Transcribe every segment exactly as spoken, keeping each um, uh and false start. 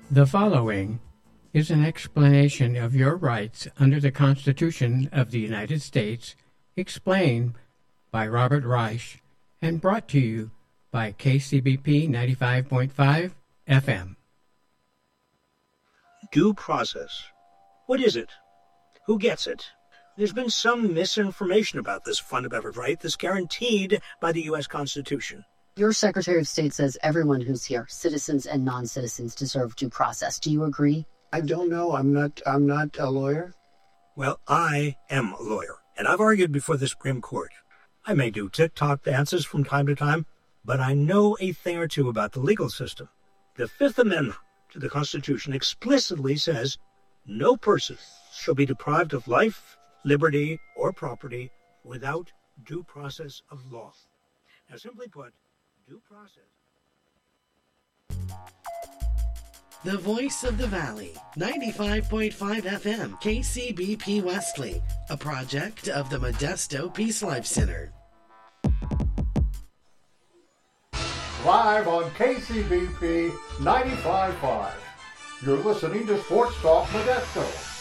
The following is an explanation of your rights under the Constitution of the United States, explained by Robert Reich, and brought to you by K C B P ninety-five point five F M. Due process. What is it? Who gets it? There's been some misinformation about this fundamental right that's guaranteed by the U S Constitution. Your Secretary of State says everyone who's here, citizens and non-citizens, deserve due process. Do you agree? I don't know. I'm not I'm not a lawyer. Well, I am a lawyer, and I've argued before the Supreme Court. I may do tick-tock dances from time to time, but I know a thing or two about the legal system. The Fifth Amendment to the Constitution explicitly says no person shall be deprived of life, liberty, or property without due process of law. Now, simply put, due process. The Voice of the Valley, ninety-five point five F M, K C B P Wesley, a project of the Modesto Peace Life Center. Live on K C B P ninety-five point five. You're listening to Sports Talk Modesto.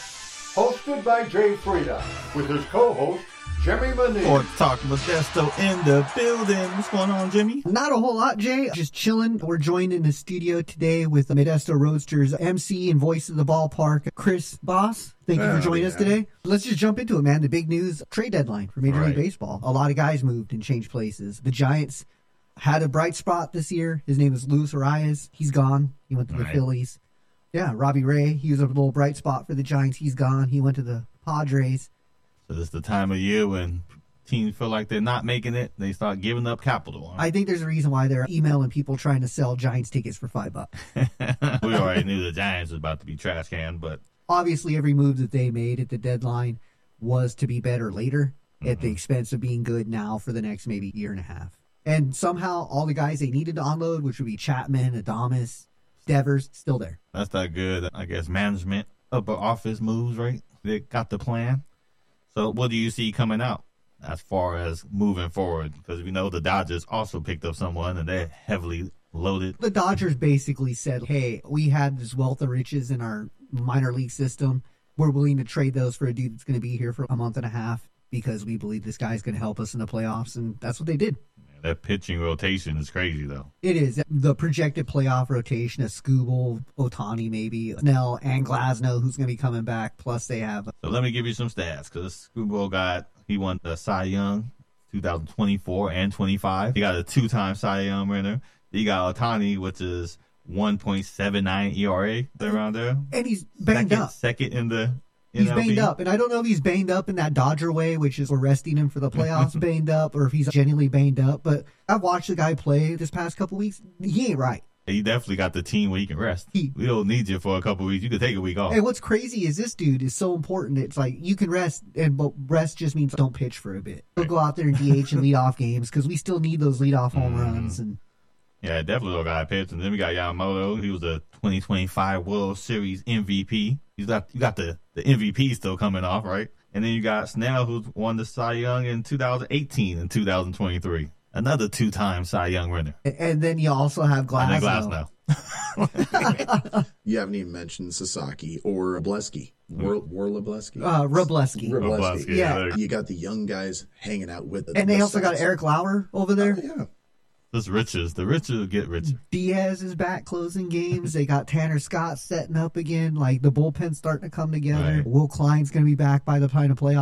Hosted by Jay Frieda, with his co-host, Jimmy Manning. Sports Talk Modesto in the building. What's going on, Jimmy? Not a whole lot, Jay. Just chilling. We're joined in the studio today with the Modesto Roadsters M C and voice of the ballpark, Chris Boss. Thank you for joining oh, yeah. us today. Let's just jump into it, man. The big news, trade deadline for Major right. League Baseball. A lot of guys moved and changed places. The Giants had a bright spot this year. His name is Luis Arias. He's gone. He went to the right. Phillies. Yeah, Robbie Ray, he was a little bright spot for the Giants. He's gone. He went to the Padres. So this is the time of year when teams feel like they're not making it. They start giving up capital. Huh? I think there's a reason why they're emailing people trying to sell Giants tickets for five bucks. We already knew the Giants was about to be trash can, but obviously every move that they made at the deadline was to be better later mm-hmm. at the expense of being good now for the next maybe year and a half. And somehow all the guys they needed to unload, which would be Chapman, Adames, Devers, still there. That's not good. I guess management upper office moves, right? They got the plan. So what do you see coming out as far as moving forward? Because we know the Dodgers also picked up someone, and they're heavily loaded. The Dodgers basically said, hey, we had this wealth of riches in our minor league system. We're willing to trade those for a dude that's going to be here for a month and a half because we believe this guy's going to help us in the playoffs, and that's what they did. That pitching rotation is crazy, though. It is. The projected playoff rotation of Skubal, Ohtani maybe, Snell, and Glasnow, who's going to be coming back. Plus they have... So let me give you some stats, because Skubal got... He won the Cy Young twenty twenty-four and twenty-five. He got a two-time Cy Young winner. He got Ohtani, which is one point seven nine E R A around there. And he's banged second, up. Second in the... He's banged up, and I don't know if he's banged up in that Dodger way, which is we're resting him for the playoffs banged up, or if he's genuinely banged up. But I've watched the guy play this past couple weeks. He ain't right. He definitely got the team where he can rest. He, we don't need you for a couple weeks. You can take a week off. And what's crazy is this dude is so important. It's like you can rest, and but rest just means don't pitch for a bit. He'll go out there and D H and lead off games because we still need those leadoff home mm. runs. And yeah, definitely got to pitch. And then we got Yamamoto. He was a twenty twenty-five World Series M V P. You got you got the, the M V P still coming off, right? And then you got Snell, who won the Cy Young in two thousand eighteen and two thousand twenty-three. Another two-time Cy Young winner. And then you also have Glasnow. Glasnow. You haven't even mentioned Sasaki or Robleski. War, Warlebleski? Uh, Robleski. Robleski. Yeah. You got the young guys hanging out with the And they also got Eric Lauer over there. Oh, yeah. This riches. The riches get richer. Diaz is back closing games. They got Tanner Scott setting up again. Like the bullpen's starting to come together. Right. Will Klein's going to be back by the time of playoffs.